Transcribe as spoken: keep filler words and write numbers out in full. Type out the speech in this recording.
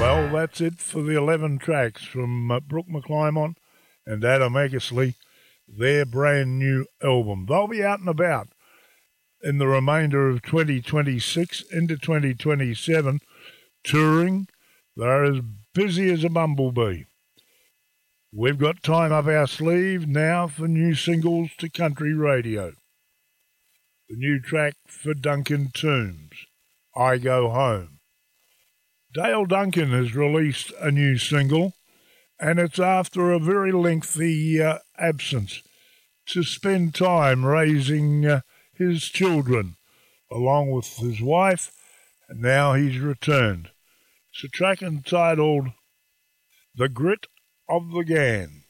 Well, that's it for the eleven tracks from uh, Brooke McClymont and Adam Eggersley, their brand new album. They'll be out and about in the remainder of twenty twenty-six into twenty twenty-seven, touring. They're as busy as a bumblebee. We've got time up our sleeve now for new singles to country radio. The new track for Duncan Toombs, I Go Home. Dale Duncan has released a new single, and it's after a very lengthy uh, absence to spend time raising uh, his children along with his wife, and now he's returned. It's a track entitled The Grit of the Gan.